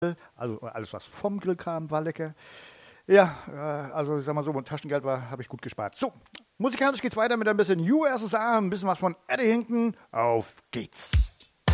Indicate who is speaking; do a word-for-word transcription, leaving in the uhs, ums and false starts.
Speaker 1: Also alles, was vom Grill kam, war lecker. Ja, äh, also ich sag mal so, mein Taschengeld war, habe ich gut gespart. So, musikalisch geht's weiter mit ein bisschen U S S R, ein bisschen was von Eddie Hinton. Auf geht's.